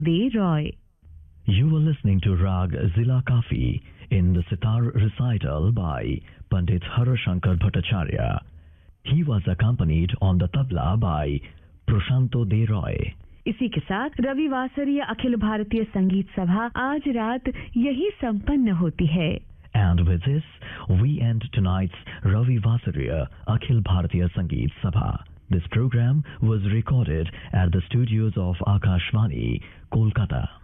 De Roy. You were listening to Rag Zila Kafi in the sitar recital by Pandit Harashankar Bhattacharya. He was accompanied on the tabla by Prashanto De Roy. इसी के साथ रविवासरीय अखिल भारतीय संगीत सभा आज रात यही संपन्न होती है. And with this, we end tonight's Ravi Vasariya Akhil Bharatiya Sangeet Sabha. This program was recorded at the studios of Akashvani, Kolkata.